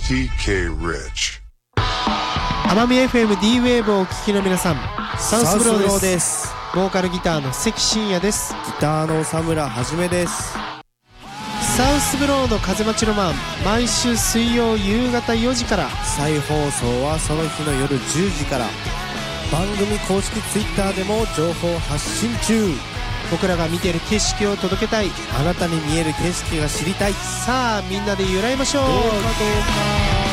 TK Rich。 奄美 FM D-Wave をお聞きの皆さん、サウスブローです。ボーカルギターの関真也です。 ギターの佐村はじめです。 サウスブローの風待ちロマン、毎週水曜夕方4時から、 再放送はその日の夜10時から。番組公式ツイッターでも情報発信中。 僕らが見ている景色を届けたい、 あなたに見える景色が知りたい。 さあみんなで揺らいましょう。 どうかどうか。